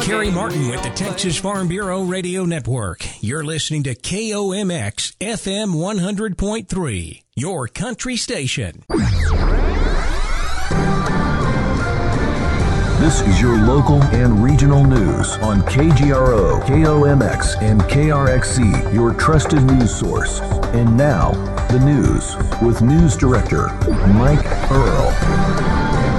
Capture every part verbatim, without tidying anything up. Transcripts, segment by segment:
Kerry Martin with the Texas Farm Bureau Radio Network. You're listening to K O M X F M one hundred point three, your country station. This is your local and regional news on K G R O, K O M X, and K R X C, your trusted news source. And now, the news with News Director Mike Earl.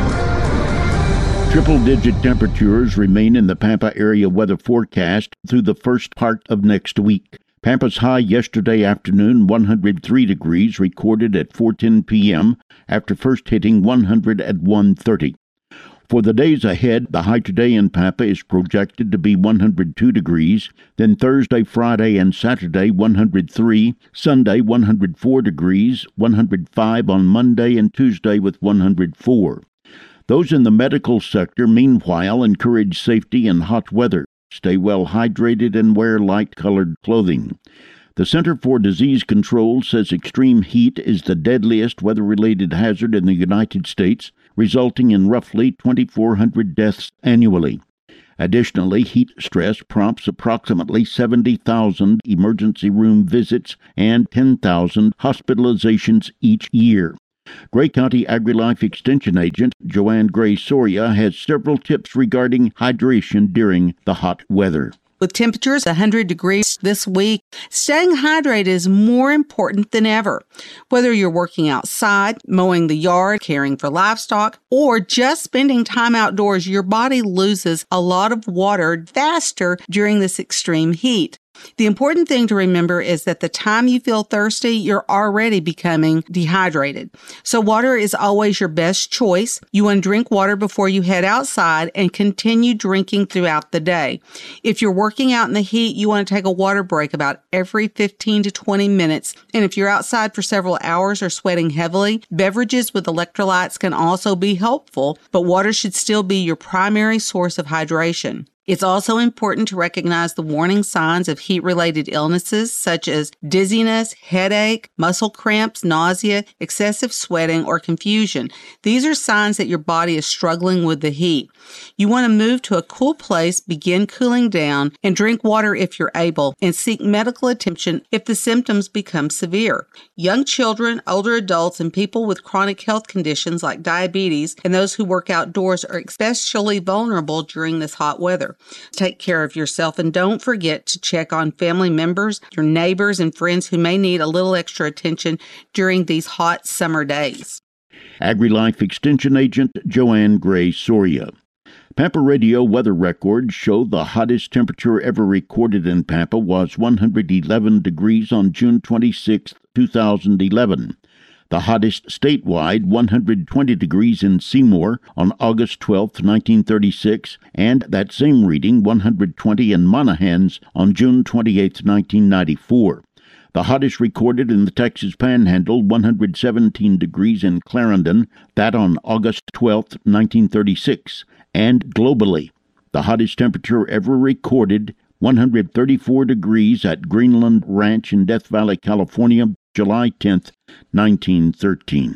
Triple-digit temperatures remain in the Pampa area weather forecast through the first part of next week. Pampa's high yesterday afternoon, one hundred three degrees, recorded at four ten p.m. after first hitting one hundred at one thirty. For the days ahead, the high today in Pampa is projected to be one hundred two degrees, then Thursday, Friday, and Saturday one hundred three, Sunday one hundred four degrees, one hundred five on Monday and Tuesday with one hundred four. Those in the medical sector, meanwhile, encourage safety in hot weather. Stay well hydrated and wear light-colored clothing. The Center for Disease Control says extreme heat is the deadliest weather-related hazard in the United States, resulting in roughly twenty-four hundred deaths annually. Additionally, heat stress prompts approximately seventy thousand emergency room visits and ten thousand hospitalizations each year. Gray County AgriLife Extension Agent Joanne Gray Soria has several tips regarding hydration during the hot weather. With temperatures one hundred degrees this week, staying hydrated is more important than ever. Whether you're working outside, mowing the yard, caring for livestock, or just spending time outdoors, your body loses a lot of water faster during this extreme heat. The important thing to remember is that the time you feel thirsty, you're already becoming dehydrated. So water is always your best choice. You want to drink water before you head outside and continue drinking throughout the day. If you're working out in the heat, you want to take a water break about every fifteen to twenty minutes. And if you're outside for several hours or sweating heavily, beverages with electrolytes can also be helpful, but water should still be your primary source of hydration. It's also important to recognize the warning signs of heat-related illnesses such as dizziness, headache, muscle cramps, nausea, excessive sweating, or confusion. These are signs that your body is struggling with the heat. You want to move to a cool place, begin cooling down, and drink water if you're able, and seek medical attention if the symptoms become severe. Young children, older adults, and people with chronic health conditions like diabetes and those who work outdoors are especially vulnerable during this hot weather. Take care of yourself and don't forget to check on family members, your neighbors, and friends who may need a little extra attention during these hot summer days. AgriLife Extension Agent Joanne Gray Soria. Pampa Radio weather records show the hottest temperature ever recorded in Pampa was one hundred eleven degrees on June twenty-sixth, two thousand eleven. The hottest statewide, one hundred twenty degrees in Seymour on August twelfth, nineteen thirty-six, and that same reading, one hundred twenty in Monahans on June twenty-eighth, nineteen ninety-four. The hottest recorded in the Texas Panhandle, one hundred seventeen degrees in Clarendon, that on August twelfth, nineteen thirty-six. And globally, the hottest temperature ever recorded, one hundred thirty-four degrees at Greenland Ranch in Death Valley, California, July tenth, nineteen thirteen.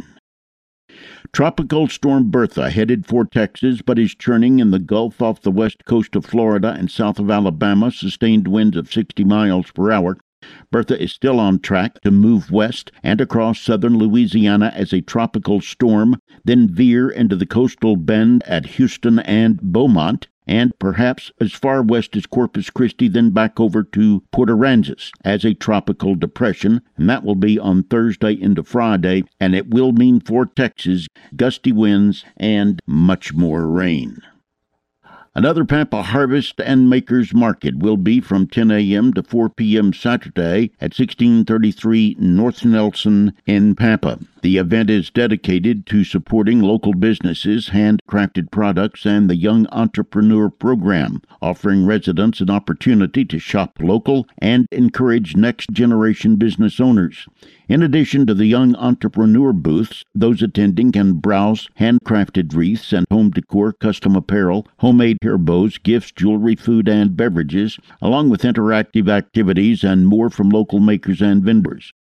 Tropical Storm Bertha headed for Texas but is churning in the Gulf off the west coast of Florida and south of Alabama, sustained winds of sixty miles per hour. Bertha is still on track to move west and across southern Louisiana as a tropical storm, then veer into the coastal bend at Houston and Beaumont, and perhaps as far west as Corpus Christi, then back over to Port Aransas as a tropical depression, and that will be on Thursday into Friday, and it will mean for Texas gusty winds and much more rain. Another Pampa Harvest and Makers Market will be from ten a.m. to four p.m. Saturday at sixteen thirty-three North Nelson in Pampa. The event is dedicated to supporting local businesses, handcrafted products, and the Young Entrepreneur Program, offering residents an opportunity to shop local and encourage next-generation business owners. In addition to the Young Entrepreneur booths, those attending can browse handcrafted wreaths and home decor, custom apparel, homemade hair bows, gifts, jewelry, food, and beverages, along with interactive activities and more from local makers and vendors.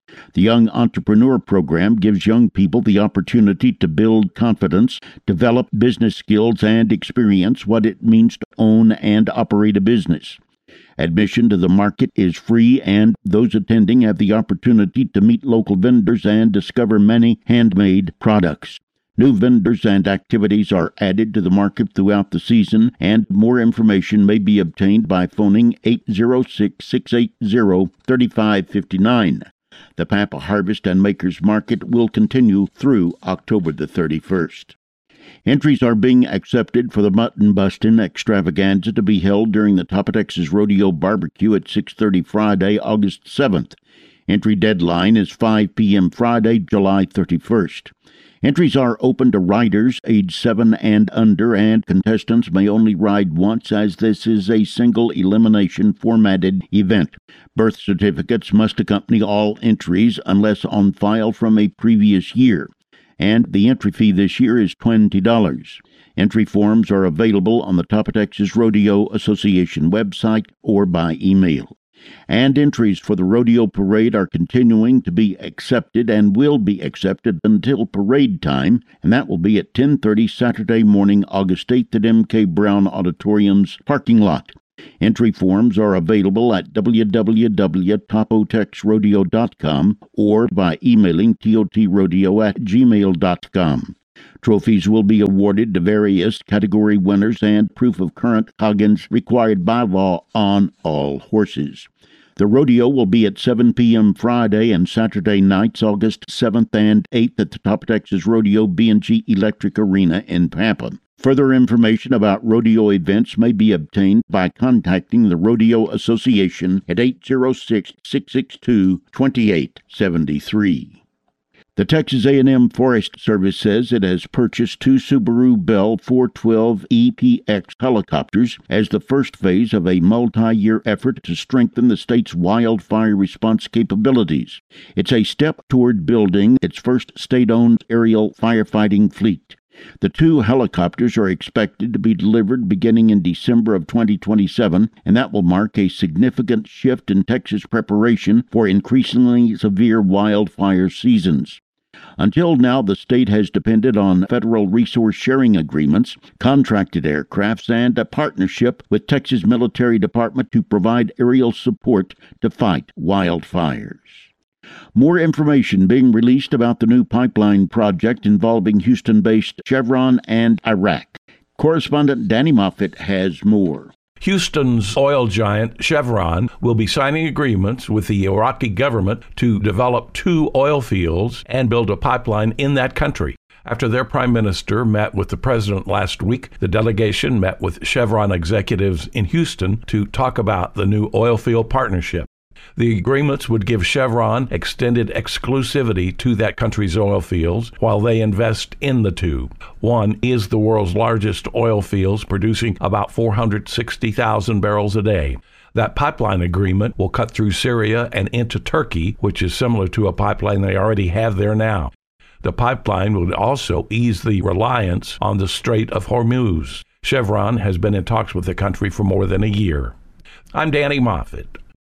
The Young Entrepreneur Program gives young people the opportunity to build confidence, develop business skills, and experience what it means to own and operate a business. Admission to the market is free, and those attending have the opportunity to meet local vendors and discover many handmade products. New vendors and activities are added to the market throughout the season, and more information may be obtained by phoning eight zero six, six eight zero, three five five nine. The Pampa Harvest and Makers Market will continue through October the thirty-first. Entries are being accepted for the Mutton Bustin' Extravaganza to be held during the Topatexas Rodeo Barbecue at six thirty Friday, August seventh. Entry deadline is five p.m. Friday, July thirty-first. Entries are open to riders age seven and under, and contestants may only ride once, as this is a single elimination formatted event. Birth certificates must accompany all entries unless on file from a previous year, and the entry fee this year is twenty dollars. Entry forms are available on the Topatexas Rodeo Association website or by email. And entries for the rodeo parade are continuing to be accepted and will be accepted until parade time, and that will be at ten thirty Saturday morning, August eighth at M K Brown Auditorium's parking lot. Entry forms are available at w w w dot topotex rodeo dot com or by emailing totrodeo at gmail dot com. Trophies will be awarded to various category winners and proof of current Coggins required by law on all horses. The rodeo will be at seven p.m. Friday and Saturday nights, August seventh and eighth at the Topatexas Rodeo B and G Electric Arena in Pampa. Further information about rodeo events may be obtained by contacting the Rodeo Association at eight zero six, six six two, two eight seven three. The Texas A and M Forest Service says it has purchased two Subaru Bell four twelve E P X helicopters as the first phase of a multi-year effort to strengthen the state's wildfire response capabilities. It's a step toward building its first state-owned aerial firefighting fleet. The two helicopters are expected to be delivered beginning in December of twenty twenty-seven, and that will mark a significant shift in Texas preparation for increasingly severe wildfire seasons. Until now, the state has depended on federal resource sharing agreements, contracted aircrafts, and a partnership with Texas Military Department to provide aerial support to fight wildfires. More information being released about the new pipeline project involving Houston-based Chevron and Iraq. Correspondent Danny Moffitt has more. Houston's oil giant Chevron will be signing agreements with the Iraqi government to develop two oil fields and build a pipeline in that country. After their prime minister met with the president last week, the delegation met with Chevron executives in Houston to talk about the new oil field partnership. The agreements would give Chevron extended exclusivity to that country's oil fields while they invest in the two. One is the world's largest oil fields, producing about four hundred sixty thousand barrels a day. That pipeline agreement will cut through Syria and into Turkey, which is similar to a pipeline they already have there now. The pipeline would also ease the reliance on the Strait of Hormuz. Chevron has been in talks with the country for more than a year. I'm Danny Moffitt.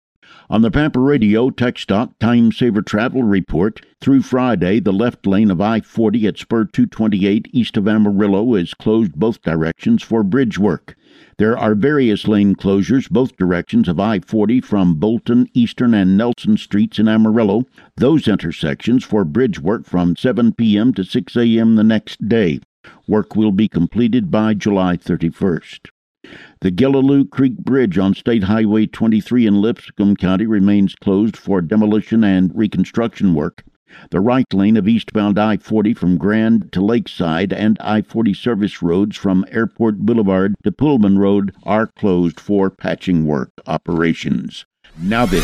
On the Pampa Radio TxDOT Time Saver Travel Report, through Friday, the left lane of I forty at Spur two twenty-eight east of Amarillo is closed both directions for bridge work. There are various lane closures both directions of I forty from Bolton, Eastern, and Nelson Streets in Amarillo. Those intersections for bridge work from seven p.m. to six a.m. the next day. Work will be completed by July thirty-first. The Gillaloo Creek Bridge on State Highway twenty-three in Lipscomb County remains closed for demolition and reconstruction work. The right lane of eastbound I forty from Grand to Lakeside and I forty service roads from Airport Boulevard to Pullman Road are closed for patching work operations. Now this.